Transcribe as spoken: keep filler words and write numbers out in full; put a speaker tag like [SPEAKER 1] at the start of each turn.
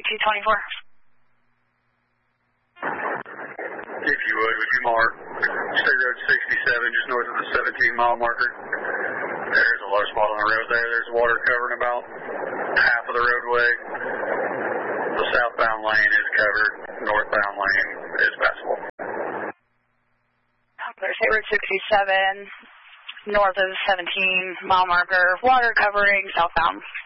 [SPEAKER 1] two twenty-four.
[SPEAKER 2] If you would, would you mark State Road sixty-seven, just north of the seventeen mile marker? There's a low spot on the road there. There's water covering about half of the roadway. The southbound lane is covered. Northbound lane is passable.
[SPEAKER 1] State Road sixty-seven, north of the seventeen mile marker, water covering southbound.